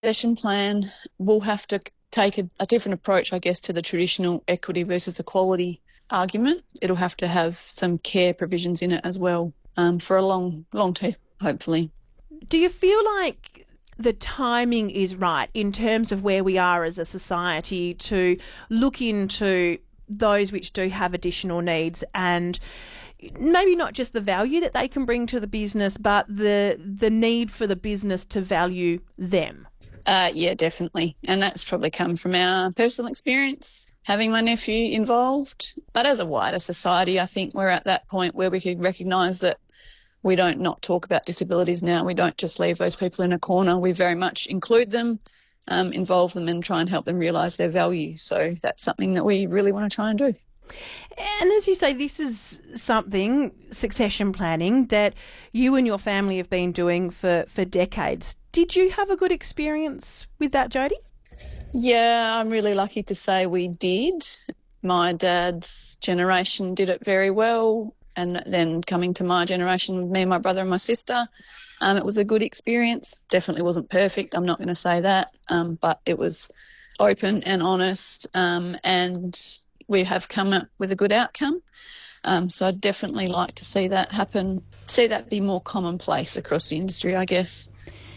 Succession plan will have to take a different approach, I guess, to the traditional equity versus equality argument. It'll have to have some care provisions in it as well, for a long term, hopefully. Do you feel like the timing is right in terms of where we are as a society to look into those which do have additional needs, and maybe not just the value that they can bring to the business, but the need for the business to value them? Yeah, definitely. And that's probably come from our personal experience, having my nephew involved. But as a wider society, I think we're at that point where we could recognise that we don't not talk about disabilities now. We don't just leave those people in a corner. We very much include them, involve them, and try and help them realise their value. So that's something that we really want to try and do. And as you say, this is something, succession planning, that you and your family have been doing for decades. Did you have a good experience with that, Jodie? Yeah, I'm really lucky to say we did. My dad's generation did it very well. And then coming to my generation, me, my brother and my sister, it was a good experience. Definitely wasn't perfect, I'm not going to say that, but it was open and honest, and we have come up with a good outcome. So I'd definitely like to see that happen, see that be more commonplace across the industry, I guess.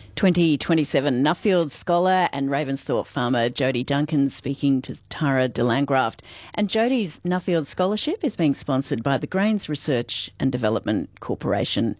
2027 Nuffield scholar and Ravensthorpe farmer Jodie Duncan speaking to Tara de Landgraft. And Jodie's Nuffield Scholarship is being sponsored by the Grains Research and Development Corporation.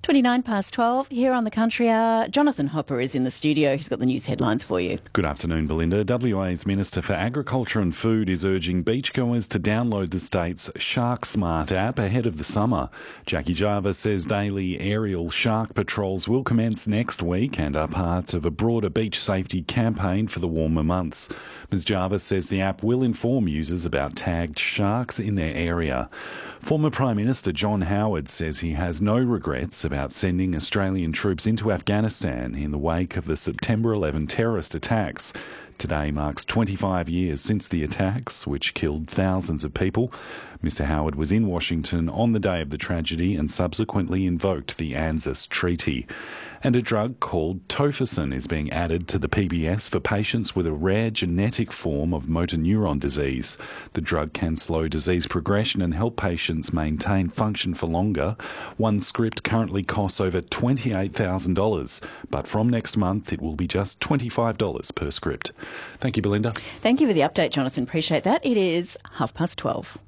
12 here on the Country Hour. Jonathan Hopper is in the studio. He's got the news headlines for you. Good afternoon, Belinda. WA's Minister for Agriculture and Food is urging beachgoers to download the state's Shark Smart app ahead of the summer. Jackie Jarvis says daily aerial shark patrols will commence next week and are part of a broader beach safety campaign for the warmer months. Ms Jarvis says the app will inform users about tagged sharks in their area. Former Prime Minister John Howard says he has no regrets about sending Australian troops into Afghanistan in the wake of the September 11 terrorist attacks. Today marks 25 years since the attacks, which killed thousands of people. Mr Howard was in Washington on the day of the tragedy and subsequently invoked the ANZUS Treaty. And a drug called Tofersen is being added to the PBS for patients with a rare genetic form of motor neuron disease. The drug can slow disease progression and help patients maintain function for longer. One script currently costs over $28,000, but from next month it will be just $25 per script. Thank you, Belinda. Thank you for the update, Jonathan. Appreciate that. It is 12:30.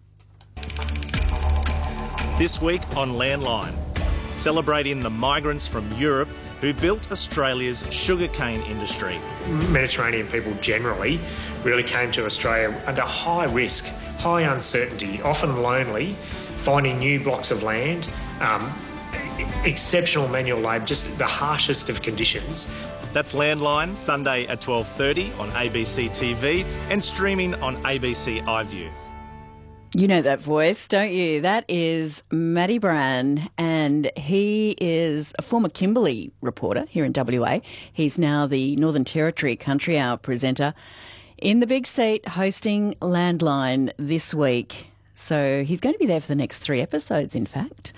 This week on Landline, celebrating the migrants from Europe who built Australia's sugarcane industry. Mediterranean people generally really came to Australia under high risk, high uncertainty, often lonely, finding new blocks of land, exceptional manual labour, just the harshest of conditions. That's Landline, Sunday at 12:30 on ABC TV and streaming on ABC iView. You know that voice, don't you? That is Matty Brand, and he is a former Kimberley reporter here in WA. He's now the Northern Territory Country Hour presenter in the big seat hosting Landline this week. So he's going to be there for the next 3 episodes, in fact.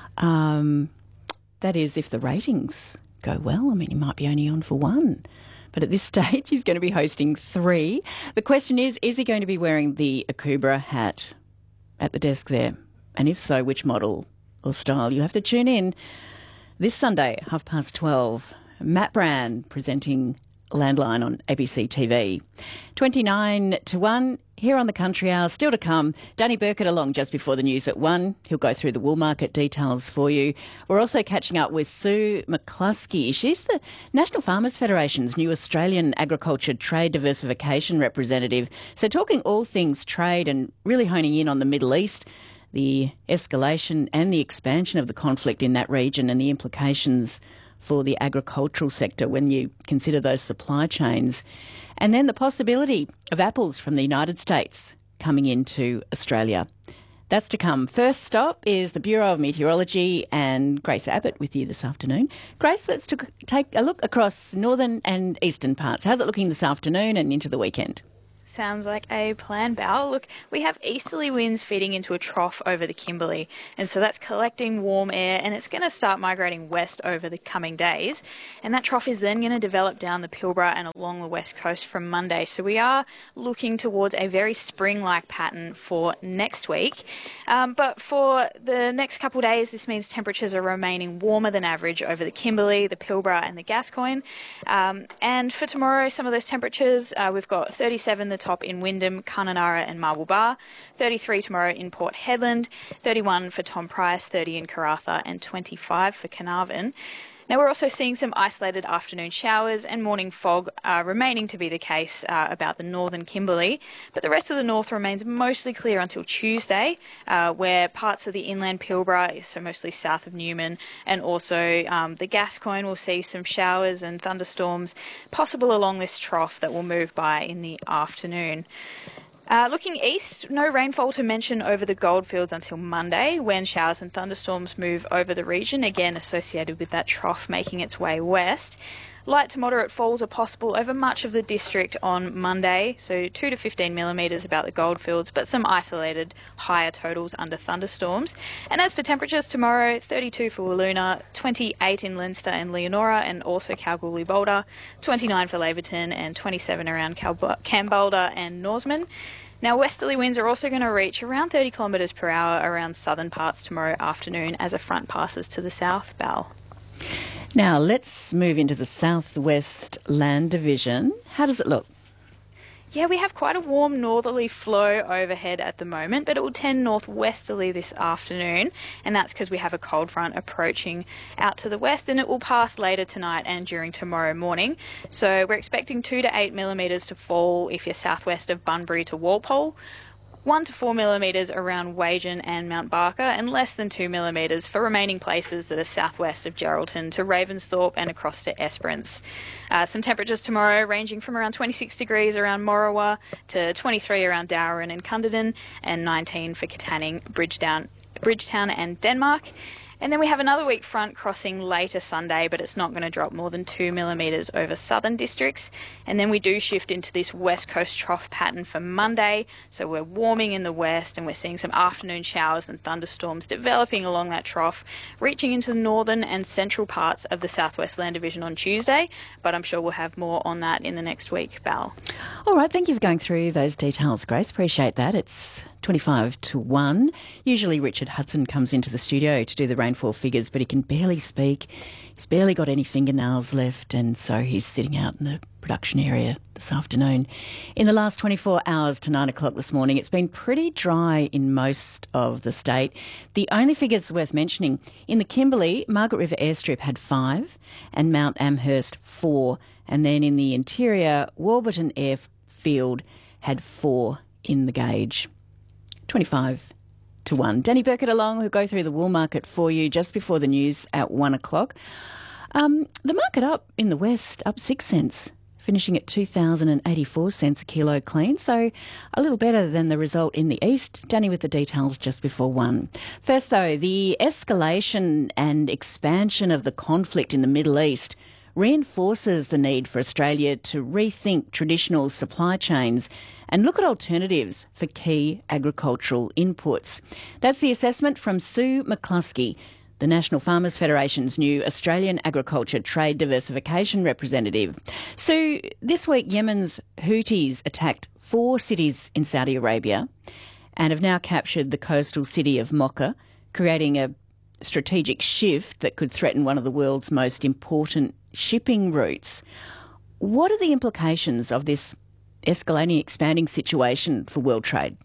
That is if the ratings go well. I mean, he might be only on for 1. But at this stage, he's going to be hosting 3. The question is he going to be wearing the Akubra hat at the desk there? And if so, which model or style? You have to tune in this Sunday, 12:30. Matt Brand presenting Landline on ABC TV. 29-1 here on the Country Hour. Still to come, Danny Burkett along just before the news at 1. He'll go through the wool market details for you. We're also catching up with Sue McCluskey. She's the National Farmers Federation's new Australian Agriculture Trade Diversification Representative. So talking all things trade and really honing in on the Middle East, the escalation and the expansion of the conflict in that region and the implications for the agricultural sector when you consider those supply chains. And then the possibility of apples from the United States coming into Australia. That's to come. First stop is the Bureau of Meteorology and Grace Abbott with you this afternoon. Grace, let's take a look across northern and eastern parts. How's it looking this afternoon and into the weekend? Sounds like a plan, Bal. Look, we have easterly winds feeding into a trough over the Kimberley, and so that's collecting warm air, and it's going to start migrating west over the coming days, and that trough is then going to develop down the Pilbara and along the west coast from Monday. So we are looking towards a very spring-like pattern for next week, but for the next couple of days, this means temperatures are remaining warmer than average over the Kimberley, the Pilbara and the Gascoyne, and for tomorrow, some of those temperatures, we've got 37 the top in Wyndham, Kununurra and Marble Bar, 33 tomorrow in Port Hedland, 31 for Tom Price, 30 in Karratha and 25 for Carnarvon. Now, we're also seeing some isolated afternoon showers and morning fog remaining to be the case about the northern Kimberley, but the rest of the north remains mostly clear until Tuesday, where parts of the inland Pilbara, so mostly south of Newman, and also the Gascoyne will see some showers and thunderstorms possible along this trough that will move by in the afternoon. Looking east, no rainfall to mention over the Goldfields until Monday, when showers and thunderstorms move over the region, again associated with that trough making its way west. Light to moderate falls are possible over much of the district on Monday, so 2 to 15 millimetres about the Goldfields, but some isolated higher totals under thunderstorms. And as for temperatures tomorrow, 32 for Wiluna, 28 in Leinster and Leonora, and also Kalgoorlie-Boulder, 29 for Laverton, and 27 around Kambalda and Norseman. Now, westerly winds are also going to reach around 30 kilometres per hour around southern parts tomorrow afternoon as a front passes to the south, Bal. Now, let's move into the southwest land division. How does it look? Yeah, we have quite a warm northerly flow overhead at the moment, but it will tend northwesterly this afternoon, and that's because we have a cold front approaching out to the west, and it will pass later tonight and during tomorrow morning. So we're expecting 2 to 8 millimetres to fall if you're southwest of Bunbury to Walpole, 1 to 4 millimetres around Wagen and Mount Barker, and less than 2 millimetres for remaining places that are southwest of Geraldton to Ravensthorpe and across to Esperance. Some temperatures tomorrow ranging from around 26 degrees around Morawa to 23 around Dowran and Cunderdin, and 19 for Katanning, Bridgetown and Denmark. And then we have another weak front crossing later Sunday, but it's not going to drop more than 2 millimetres over southern districts. And then we do shift into this west coast trough pattern for Monday. So we're warming in the west, and we're seeing some afternoon showers and thunderstorms developing along that trough, reaching into the northern and central parts of the southwest land division on Tuesday. But I'm sure we'll have more on that in the next week, Bal. All right, thank you for going through those details, Grace. Appreciate that. It's 25 to 1. Usually Richard Hudson comes into the studio to do the rainfall figures, but he can barely speak. He's barely got any fingernails left, and so he's sitting out in the production area this afternoon. In the last 24 hours to 9 o'clock this morning, it's been pretty dry in most of the state. The only figures worth mentioning, in the Kimberley, Margaret River Airstrip had 5 and Mount Amherst 4. And then in the interior, Warburton Airfield had 4 in the gauge. 25 to 1. Danny Burkett along, who'll go through the wool market for you just before the news at 1 o'clock. The market up in the west, up 6 cents, finishing at 2,084 cents a kilo clean, so a little better than the result in the east. Danny with the details just before 1. First though, the escalation and expansion of the conflict in the Middle East reinforces the need for Australia to rethink traditional supply chains and look at alternatives for key agricultural inputs. That's the assessment from Sue McCluskey, the National Farmers Federation's new Australian Agriculture Trade Diversification Representative. Sue, this week Yemen's Houthis attacked 4 cities in Saudi Arabia and have now captured the coastal city of Mocha, creating a strategic shift that could threaten one of the world's most important shipping routes. What are the implications of this escalating, expanding situation for world trade?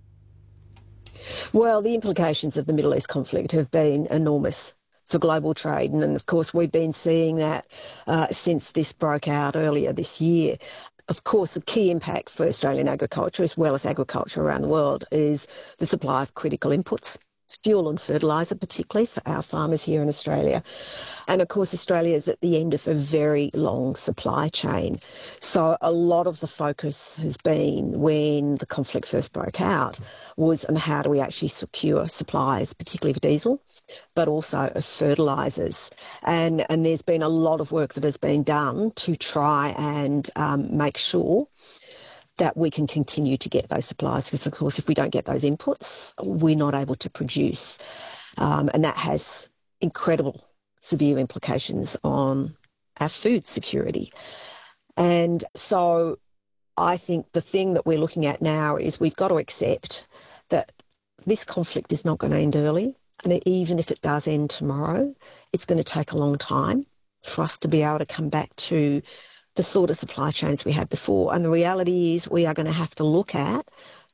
Well, the implications of the Middle East conflict have been enormous for global trade. And of course, we've been seeing that since this broke out earlier this year. Of course, the key impact for Australian agriculture, as well as agriculture around the world, is the supply of critical inputs, fuel and fertiliser, particularly for our farmers here in Australia. And of course, Australia is at the end of a very long supply chain. So a lot of the focus has been, when the conflict first broke out, was on how do we actually secure supplies, particularly for diesel, but also of fertilisers. And there's been a lot of work that has been done to try and make sure that we can continue to get those supplies, because of course if we don't get those inputs, we're not able to produce. And that has incredible severe implications on our food security. And so I think the thing that we're looking at now is we've got to accept that this conflict is not going to end early. And even if it does end tomorrow, it's going to take a long time for us to be able to come back to the sort of supply chains we had before. And the reality is we are going to have to look at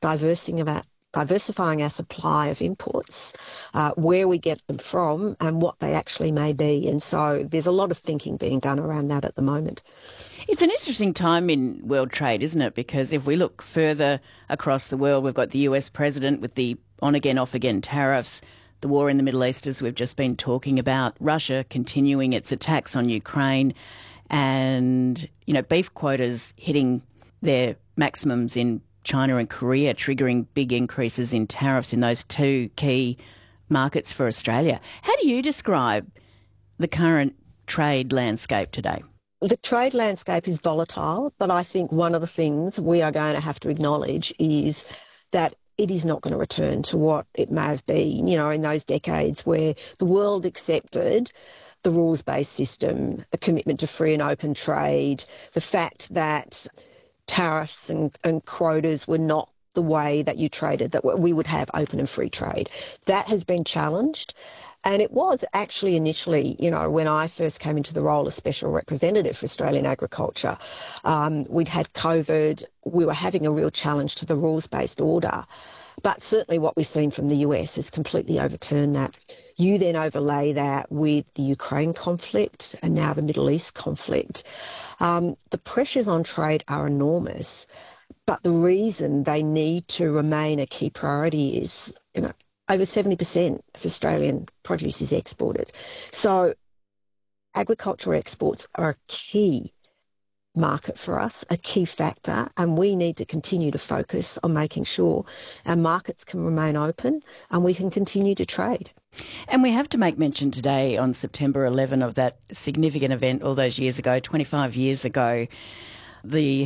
diversifying our supply of inputs, where we get them from and what they actually may be. And so there's a lot of thinking being done around that at the moment. It's an interesting time in world trade, isn't it? Because if we look further across the world, we've got the US president with the on-again, off-again tariffs, the war in the Middle East, as we've just been talking about, Russia continuing its attacks on Ukraine, and, beef quotas hitting their maximums in China and Korea, triggering big increases in tariffs in those two key markets for Australia. How do you describe the current trade landscape today? The trade landscape is volatile, but I think one of the things we are going to have to acknowledge is that it is not going to return to what it may have been, in those decades where the world accepted the rules-based system, a commitment to free and open trade, the fact that tariffs and quotas were not the way that you traded, that we would have open and free trade. That has been challenged. And it was actually initially, when I first came into the role as Special Representative for Australian Agriculture, we'd had COVID, we were having a real challenge to the rules-based order. But certainly what we've seen from the US has completely overturned that. You then overlay that with the Ukraine conflict and now the Middle East conflict. The pressures on trade are enormous, but the reason they need to remain a key priority is, over 70% of Australian produce is exported. So agricultural exports are a key market for us, a key factor, and we need to continue to focus on making sure our markets can remain open and we can continue to trade. And we have to make mention today on September 11 of that significant event all those years ago, 25 years ago, the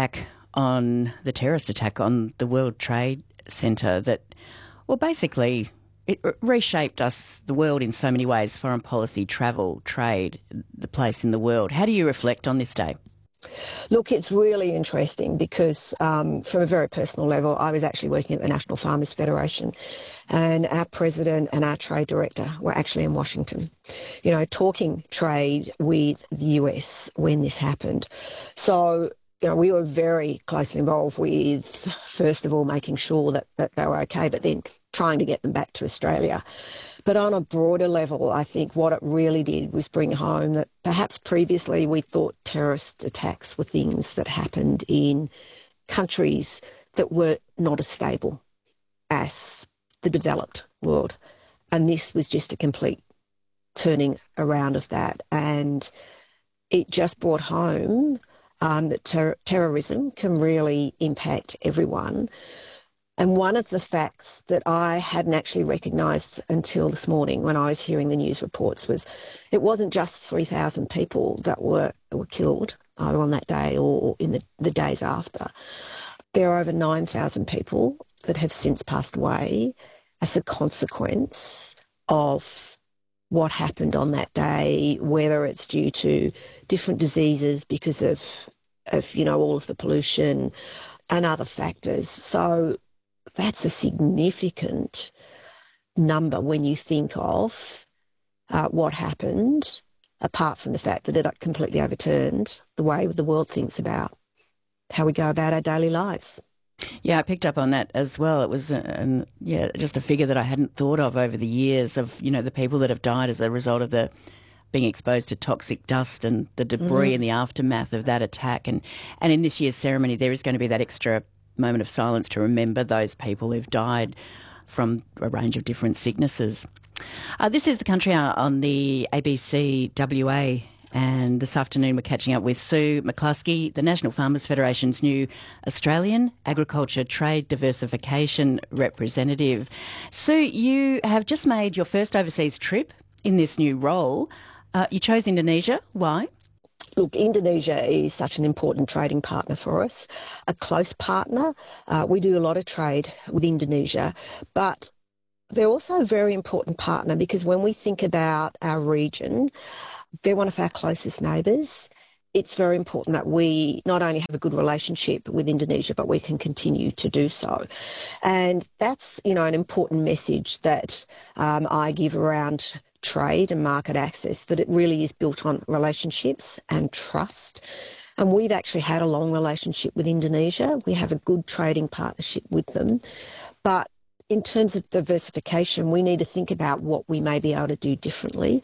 terrorist attack on the World Trade Center that, basically it reshaped the world in so many ways: foreign policy, travel, trade, the place in the world. How do you reflect on this day? Look, it's really interesting because from a very personal level, I was actually working at the National Farmers Federation, and our president and our trade director were actually in Washington, talking trade with the US when this happened. So, we were very closely involved with, first of all, making sure that they were okay, but then trying to get them back to Australia. But on a broader level, I think what it really did was bring home that perhaps previously we thought terrorist attacks were things that happened in countries that were not as stable as the developed world. And this was just a complete turning around of that. And it just brought home that terrorism can really impact everyone. And one of the facts that I hadn't actually recognised until this morning when I was hearing the news reports was it wasn't just 3,000 people that were killed either on that day or in the days after. There are over 9,000 people that have since passed away as a consequence of what happened on that day, whether it's due to different diseases because of all of the pollution and other factors. So that's a significant number when you think of what happened, apart from the fact that it completely overturned the way the world thinks about how we go about our daily lives. Yeah, I picked up on that as well. It was just a figure that I hadn't thought of over the years of, the people that have died as a result of being exposed to toxic dust and the debris and the aftermath of that attack. And in this year's ceremony, there is going to be that extra moment of silence to remember those people who've died from a range of different sicknesses. This is The Country Hour on the ABC WA, and this afternoon we're catching up with Sue McCluskey, the National Farmers Federation's new Australian Agriculture Trade Diversification Representative. Sue, you have just made your first overseas trip in this new role. You chose Indonesia. Why? Look, Indonesia is such an important trading partner for us, a close partner. We do a lot of trade with Indonesia, but they're also a very important partner because when we think about our region, they're one of our closest neighbours. It's very important that we not only have a good relationship with Indonesia, but we can continue to do so. And that's, an important message that I give around trade and market access, that it really is built on relationships and trust. And we've actually had a long relationship with Indonesia. We have a good trading partnership with them. But in terms of diversification, we need to think about what we may be able to do differently.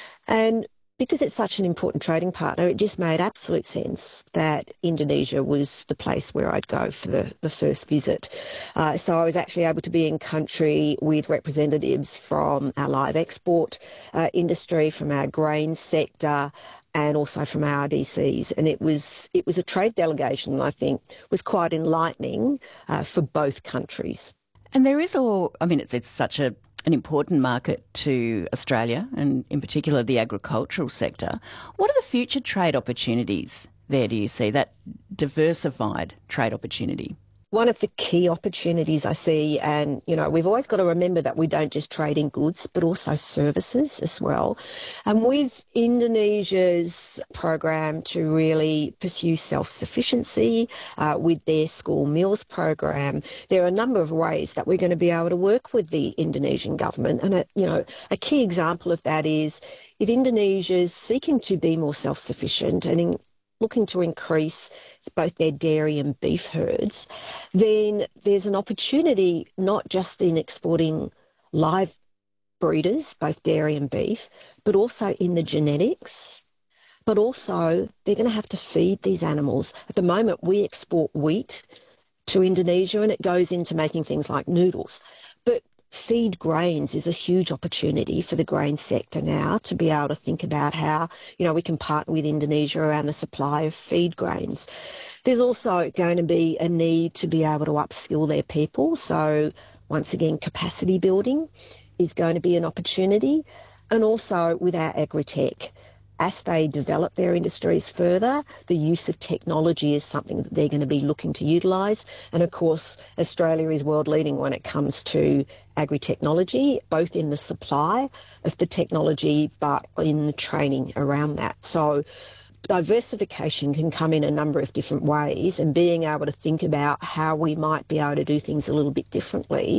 And because it's such an important trading partner, it just made absolute sense that Indonesia was the place where I'd go for the first visit. So I was actually able to be in country with representatives from our live export industry, from our grain sector, and also from our RDCs. And it was a trade delegation that I think was quite enlightening for both countries. And there is it's such an important market to Australia, and in particular the agricultural sector. What are the future trade opportunities there, do you see, that diversified trade opportunity? One of the key opportunities I see, and, we've always got to remember that we don't just trade in goods, but also services as well. And with Indonesia's program to really pursue self-sufficiency with their school meals program, there are a number of ways that we're going to be able to work with the Indonesian government. And, a key example of that is if Indonesia's seeking to be more self-sufficient and looking to increase both their dairy and beef herds, then there's an opportunity not just in exporting live breeders, both dairy and beef, but also in the genetics. But also they're going to have to feed these animals. At the moment, we export wheat to Indonesia and it goes into making things like noodles. But feed grains is a huge opportunity for the grain sector now to be able to think about how, we can partner with Indonesia around the supply of feed grains. There's also going to be a need to be able to upskill their people. So once again, capacity building is going to be an opportunity. And also with our agri-tech, as they develop their industries further, the use of technology is something that they're going to be looking to utilise. And of course, Australia is world leading when it comes to agri-technology, both in the supply of the technology, but in the training around that. So diversification can come in a number of different ways, and being able to think about how we might be able to do things a little bit differently,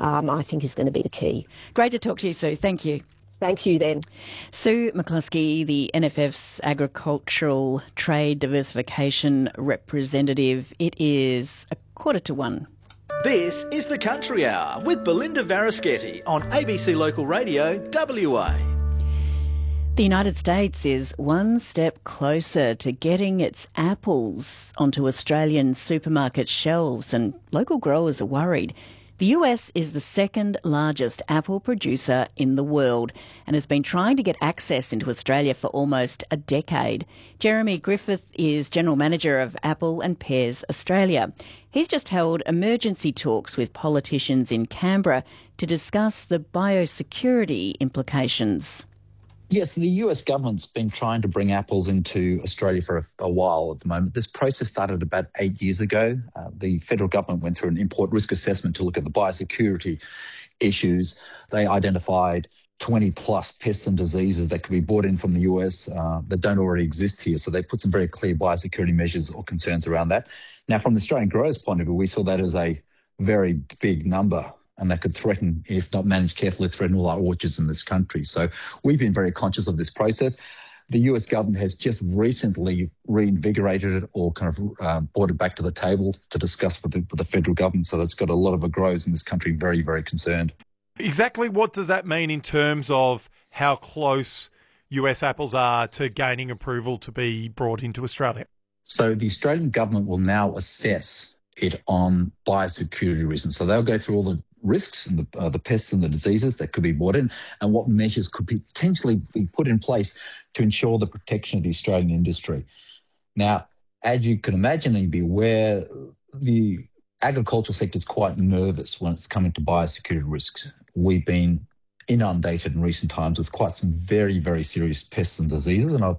I think is going to be the key. Great to talk to you, Sue. Thank you. Thanks you then. Sue McCluskey, the NFF's Agricultural Trade Diversification Representative. It is 1:45. This is the Country Hour with Belinda Varaschetti on ABC Local Radio WA. The United States is one step closer to getting its apples onto Australian supermarket shelves, and local growers are worried. The US is the second largest apple producer in the world and has been trying to get access into Australia for almost a decade. Jeremy Griffith is General Manager of Apple and Pears Australia. He's just held emergency talks with politicians in Canberra to discuss the biosecurity implications. Yes, the US government's been trying to bring apples into Australia for a while at the moment. This process started about 8 years ago. The federal government went through an import risk assessment to look at the biosecurity issues. They identified 20 plus pests and diseases that could be brought in from the US that don't already exist here. So they put some very clear biosecurity measures or concerns around that. Now, from the Australian growers' point of view, we saw that as a very big number, and that could threaten, if not managed carefully, threaten all our orchards in this country. So we've been very conscious of this process. The US government has just recently reinvigorated it or kind of brought it back to the table to discuss with the federal government. So that's got a lot of the growers in this country very, very concerned. Exactly what does that mean in terms of how close US apples are to gaining approval to be brought into Australia? So the Australian government will now assess it on biosecurity reasons. So they'll go through all the risks and the pests and the diseases that could be brought in and what measures could potentially be put in place to ensure the protection of the Australian industry. Now, as you can imagine and be aware, the agricultural sector is quite nervous when it's coming to biosecurity risks. We've been inundated in recent times with quite some very, very serious pests and diseases, and I'll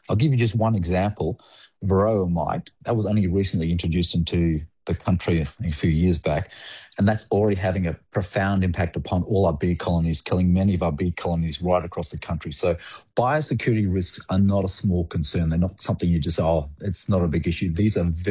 I'll give you just one example. Varroa mite, that was only recently introduced into the country a few years back, and that's already having a profound impact upon all our bee colonies, killing many of our bee colonies right across the country. So biosecurity risks are not a small concern. They're not something you just, it's not a big issue. These are very